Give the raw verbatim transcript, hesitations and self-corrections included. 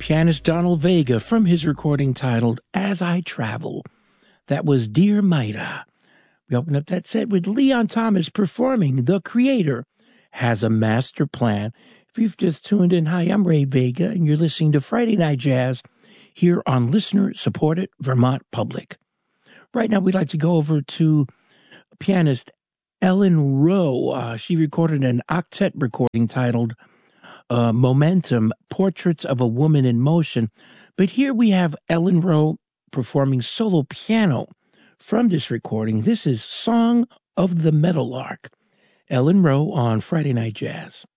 pianist Donald Vega from his recording titled As I Travel. That was Dear Maida. We opened up that set with Leon Thomas performing The Creator Has a Master Plan. If you've just tuned in, hi, I'm Ray Vega, and you're listening to Friday Night Jazz here on listener-supported Vermont Public. Right now, we'd like to go over to pianist Ellen Rowe. Uh, she recorded an octet recording titled uh, Momentum, Portraits of a Woman in Motion. But here we have Ellen Rowe performing solo piano from this recording. This is Song of the Meadowlark. Ellen Rowe on Friday Night Jazz.